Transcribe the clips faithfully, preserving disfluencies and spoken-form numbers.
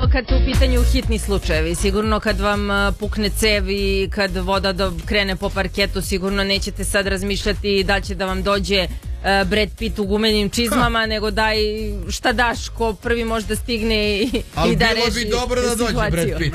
samo kad su u pitanju hitni slučajevi. Sigurno kad vam pukne cev i kad voda do, krene po parketu, sigurno nećete sad razmišljati da će da vam dođe uh, Brad Pitt u gumenim čizmama, ha. nego daj šta daš, ko prvi možda stigne i, i da reši. Ali bilo bi dobro da dođe Brad Pitt.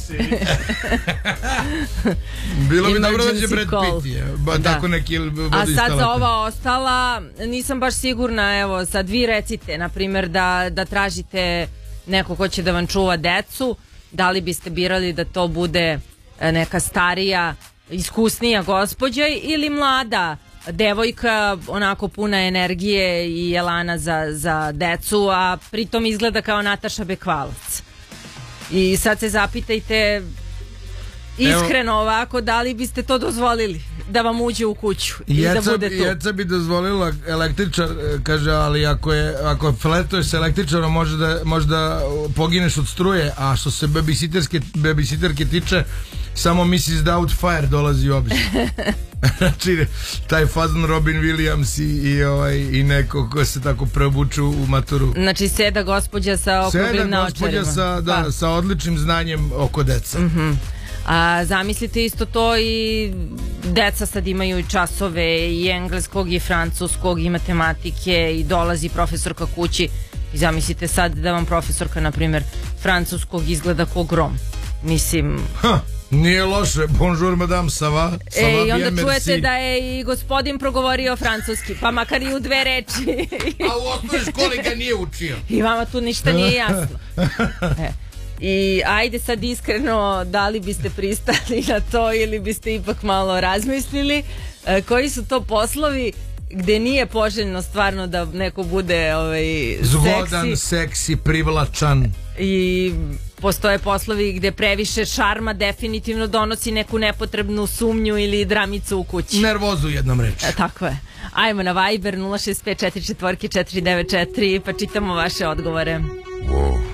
Bilo bi dobro da dođe Brad Pitt. Ba, da. Tako neki A sad za ova ostala nisam baš sigurna. Evo sad vi recite, na primjer, da, da tražite neko ko će da vam čuva decu, da li biste birali da to bude neka starija, iskusnija gospođa ili mlada devojka, onako puna energije i elana za, za decu, a pritom izgleda kao Nataša Bekvalac. I sad se zapitajte iskreno ovako, da li biste to dozvolili da vam uđe u kuću i Jeca, da bude tu? Jeca bi dozvolila, električar kaže, ali ako je ako fletuješ sa električarom može da, može da pogineš od struje, a što se babysitterske babysitterke tiče, samo missis Doubtfire dolazi u obzir. Znači, taj fazon Robin Williams i, i, ovaj, i neko ko se tako preobuču u maturu. Znači, seda gospođa sa okruglim naočarima. Seda sa, da, pa. sa odličnim znanjem oko deca. Mm-hmm. A zamislite isto to, i deca sad imaju i časove i engleskog i francuskog i matematike i dolazi profesorka kući i zamislite sad da vam profesorka, na primjer, francuskog izgleda ko grom. Mislim... Ha. Nije loše, bonjour madame, ça va? E, i onda čujete da je i gospodin progovorio francuski, pa makar i u dve reči. A u osnovnoj školi ga nije učio. I vama tu ništa nije jasno. E. I ajde sad iskreno, da li biste pristali na to ili biste ipak malo razmislili, e, koji su to poslovi gde nije poželjno stvarno da neko bude ovaj, zgodan, seksi, seksi, privlačan. I postoje poslovi gde previše šarma definitivno donosi neku nepotrebnu sumnju ili dramicu u kući. Nervozu jednom reči. E, tako je. Ajmo na Viber nula šest pet četiri četiri četiri četiri devet četiri pa čitamo vaše odgovore. Wow.